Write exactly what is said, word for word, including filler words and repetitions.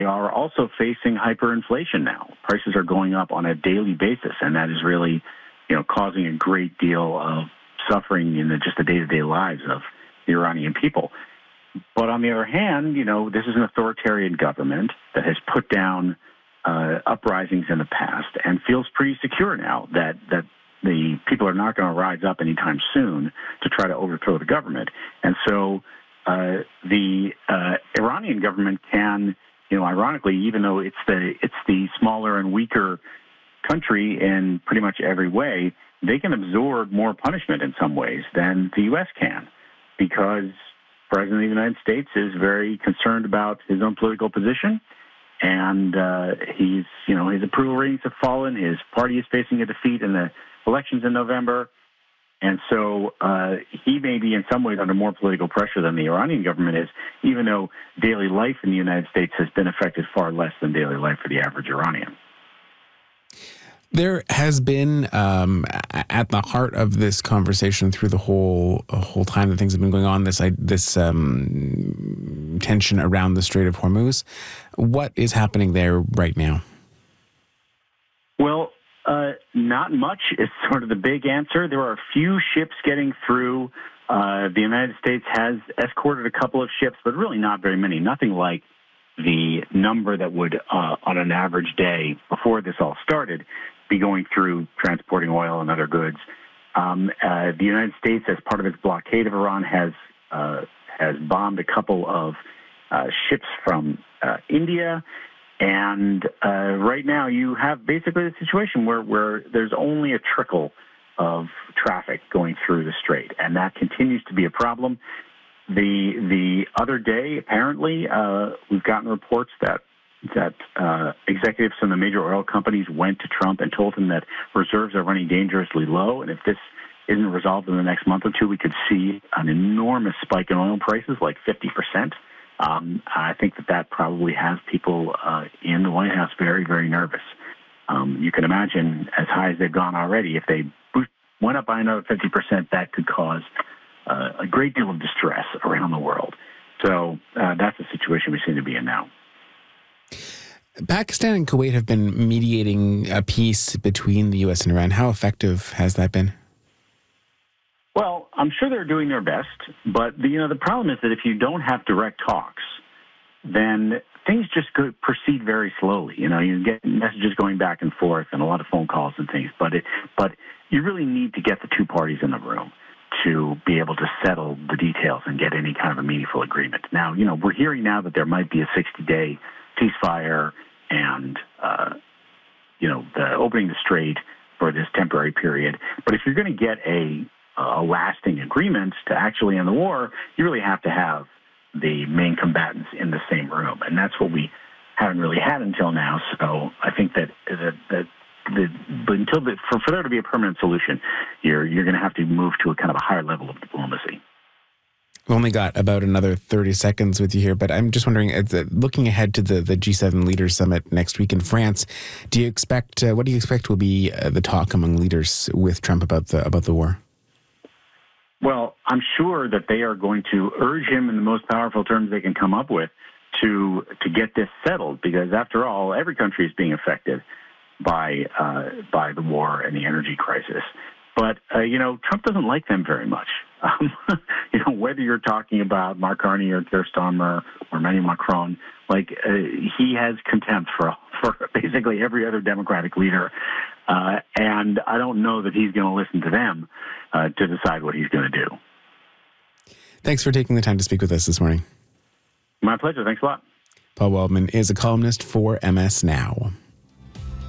They are also facing hyperinflation now. Prices are going up on a daily basis, and that is really, you know, causing a great deal of suffering in the, just the day-to-day lives of the Iranian people. But on the other hand, you know, this is an authoritarian government that has put down uh, uprisings in the past and feels pretty secure now that, that the people are not going to rise up anytime soon to try to overthrow the government. And so uh, the uh, Iranian government can, you know, ironically, even though it's the it's the smaller and weaker country in pretty much every way, they can absorb more punishment in some ways than the U S can, because the President of the United States is very concerned about his own political position, and uh, he's, you know, his approval ratings have fallen. His party is facing a defeat in the elections in November, and so uh, he may be in some ways under more political pressure than the Iranian government is, even though daily life in the United States has been affected far less than daily life for the average Iranian. There has been, um, at the heart of this conversation through the whole whole time that things have been going on, this this um, tension around the Strait of Hormuz. What is happening there right now? Well, uh, not much is sort of the big answer. There are a few ships getting through. Uh, the United States has escorted a couple of ships, but really not very many. Nothing like the number that would, uh, on an average day before this all started, be going through transporting oil and other goods. Um, uh, the United States, as part of its blockade of Iran, has uh, has bombed a couple of uh, ships from uh, India. And uh, right now you have basically a situation where, where there's only a trickle of traffic going through the strait, and that continues to be a problem. The the other day, apparently, uh, we've gotten reports that that uh, executives from the major oil companies went to Trump and told him that reserves are running dangerously low, and if this isn't resolved in the next month or two, we could see an enormous spike in oil prices, like fifty percent. Um, I think that that probably has people uh, in the White House very, very nervous. Um, you can imagine, as high as they've gone already, if they went up by another fifty percent, that could cause uh, a great deal of distress around the world. So uh, that's the situation we seem to be in now. Pakistan and Kuwait have been mediating a peace between the U S and Iran. How effective has that been? Well, I'm sure they're doing their best, but the, you know the problem is that if you don't have direct talks, then things just go, proceed very slowly. You know, you get messages going back and forth and a lot of phone calls and things, but it, but you really need to get the two parties in the room to be able to settle the details and get any kind of a meaningful agreement. Now, you know, we're hearing now that there might be a sixty-day ceasefire and, uh, you know, the opening the strait for this temporary period. But if you're going to get a, a lasting agreement to actually end the war, you really have to have the main combatants in the same room. And that's what we haven't really had until now. So I think that, that, that the, but until the, for, for there to be a permanent solution, you're, you're going to have to move to a kind of a higher level of diplomacy. We've only got about another thirty seconds with you here, but I'm just wondering, looking ahead to the, the G seven Leaders Summit next week in France, do you expect, uh, what do you expect will be uh, the talk among leaders with Trump about the about the war? Well, I'm sure that they are going to urge him in the most powerful terms they can come up with to to get this settled, because after all, every country is being affected by uh, by the war and the energy crisis. But, uh, you know, Trump doesn't like them very much. Um, you know, whether you're talking about Mark Carney or Keir Starmer or Emmanuel Macron, like uh, he has contempt for for basically every other Democratic leader. Uh, and I don't know that he's going to listen to them uh, to decide what he's going to do. Thanks for taking the time to speak with us this morning. My pleasure. Thanks a lot. Paul Waldman is a columnist for M S Now.